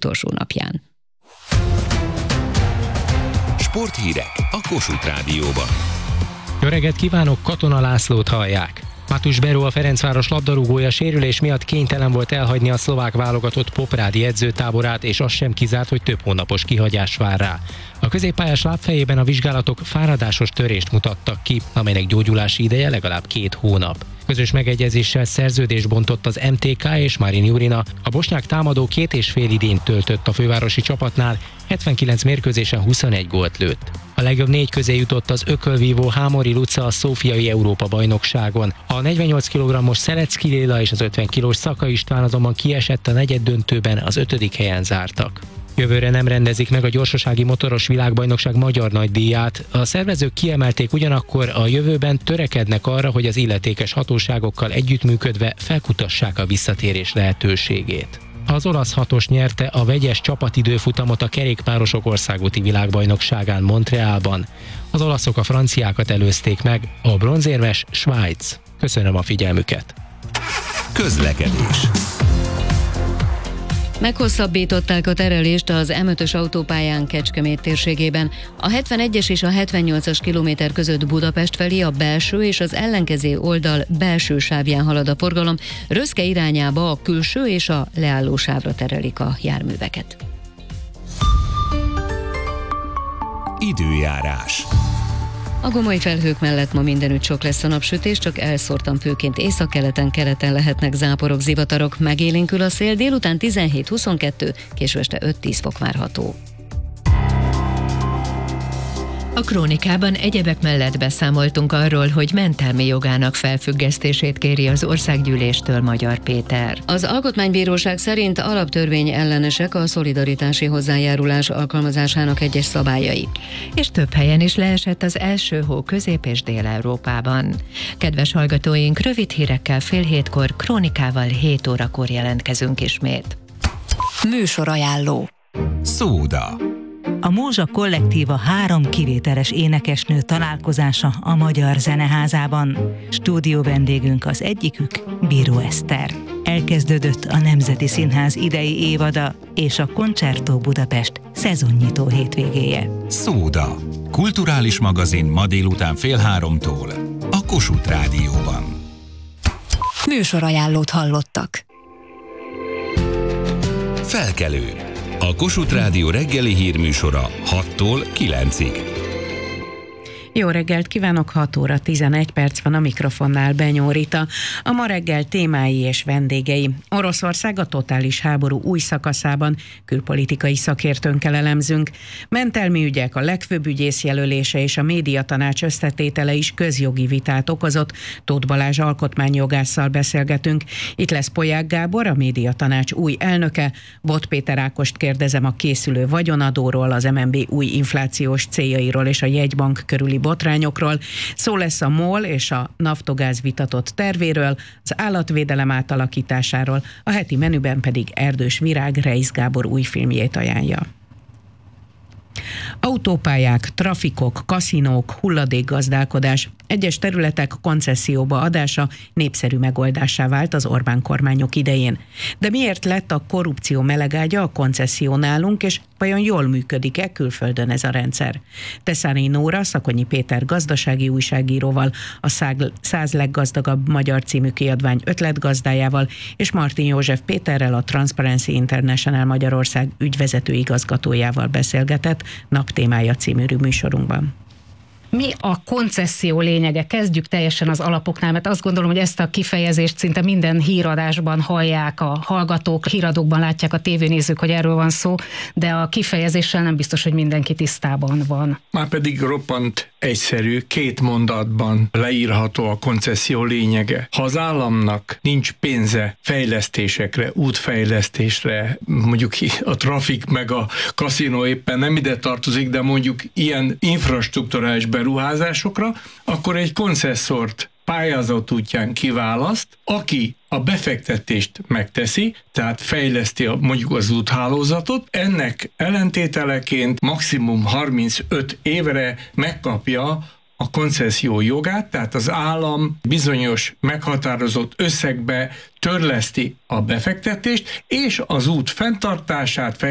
utolsó napján. Sporthírek a Kossuth Rádióban. Jó reggelt kívánok, Katona Lászlót hallják. Matusz Beró, a Ferencváros labdarúgója sérülés miatt kénytelen volt elhagyni a szlovák válogatott poprádi edzőtáborát, és az sem kizárt, hogy több hónapos kihagyás vár rá. A középpályás lábfejében a vizsgálatok fáradásos törést mutattak ki, amelynek gyógyulási ideje legalább 2 hónap. Közös megegyezéssel szerződést bontott az MTK és Marin Jurina. A bosnyák támadó 2,5 idényt töltött a fővárosi csapatnál, 79 mérkőzésen 21 gólt lőtt. A legjobb 4 közé jutott az ökölvívó Hámori Luca a Szófiai Európa-bajnokságon. A 48 kg-os Szelecki Léla és az 50 kg-s Szaka István azonban kiesett a negyeddöntőben, az 5. helyen zártak. Jövőre nem rendezik meg a gyorsasági motoros világbajnokság magyar nagydíját. A szervezők kiemelték, ugyanakkor a jövőben törekednek arra, hogy az illetékes hatóságokkal együttműködve felkutassák a visszatérés lehetőségét. Az olasz hatos nyerte a vegyes csapatidőfutamot a kerékpárosok országúti világbajnokságán Montrealban. Az olaszok a franciákat előzték meg, a bronzérmes Svájc. Köszönöm a figyelmüket! Közlekedés. Meghosszabbították a terelést az M5-ös autópályán Kecskemét térségében. A 71-es és a 78-as kilométer között Budapest felé a belső és az ellenkező oldal belső sávján halad a forgalom, Röszke irányába a külső és a leálló sávra terelik a járműveket. Időjárás. A gomoly felhők mellett ma mindenütt sok lesz a napsütés, csak elszórtan főként északkeleten, keleten lehetnek záporok, zivatarok, megélénkül a szél, délután 17-22, késő este 5-10 fok várható. A krónikában egyebek mellett beszámoltunk arról, hogy mentelmi jogának felfüggesztését kéri az Országgyűléstől Magyar Péter. Az Alkotmánybíróság szerint alaptörvény ellenesek a szolidaritási hozzájárulás alkalmazásának egyes szabályai. És több helyen is leesett az első hó Közép- és Dél-Európában. Kedves hallgatóink, rövid hírekkel 6:30, krónikával 7 órakor jelentkezünk ismét. Műsorajánló. Szóda. A Mózsa Kollektíva 3 kivételes énekesnő találkozása a Magyar Zeneházában. Stúdió vendégünk az egyikük, Bíró Eszter. Elkezdődött a Nemzeti Színház idei évada és a Concerto Budapest szezonnyitó hétvégéje. Szóda. Kulturális magazin ma délután 2:30 a Kossuth Rádióban. Műsorajánlót hallottak. Felkelő. A Kossuth Rádió reggeli hírműsora 6-tól 9-ig. Jó reggelt kívánok, 6 óra 11 perc van, a mikrofonnál Benyó Rita. A ma reggel témái és vendégei. Oroszország a totális háború új szakaszában, külpolitikai szakértőnkkel elemzünk. Mentelmi ügyek, a legfőbb ügyész jelölése és a médiatanács összetétele is közjogi vitát okozott. Tóth Balázs alkotmányjogásszal beszélgetünk. Itt lesz Polyák Gábor, a médiatanács új elnöke. Bot Péter Ákost kérdezem a készülő vagyonadóról, az MNB új inflációs céljairól és a jegybank körüli botrányokról. Szó lesz a MOL és a Naftogáz vitatott tervéről, az állatvédelem átalakításáról, a heti menüben pedig Erdős Virág Reisz Gábor új filmjét ajánlja. Autópályák, trafikok, kaszinók, hulladékgazdálkodás, egyes területek koncesszióba adása népszerű megoldássá vált az Orbán kormányok idején. De miért lett a korrupció melegágya a koncesszió nálunk, és vajon jól működik-e külföldön ez a rendszer? Teszáni Nóra, Szakonyi Péter gazdasági újságíróval, a 100 leggazdagabb magyar című kiadvány ötletgazdájával, és Martin József Péterrel, a Transparency International Magyarország ügyvezető igazgatójával beszélgetett Naptémája című műsorunkban. Mi a koncesszió lényege? Kezdjük teljesen az alapoknál, mert azt gondolom, hogy ezt a kifejezést szinte minden híradásban hallják a hallgatók, híradókban látják a tévénézők, hogy erről van szó, de a kifejezéssel nem biztos, hogy mindenki tisztában van. Márpedig roppant egyszerű, 2 mondatban leírható a koncesszió lényege. Ha az államnak nincs pénze fejlesztésekre, útfejlesztésre, mondjuk a trafik meg a kaszinó éppen nem ide tartozik, de mondjuk ilyen infrastrukturális beruházásokra, akkor egy koncesszort pályázat útján kiválaszt, aki a befektetést megteszi, tehát fejleszti mondjuk az úthálózatot, ennek ellentételeként maximum 35 évre megkapja a koncesszió jogát, tehát az állam bizonyos meghatározott összegbe törleszti a befektetést, és az út fenntartását,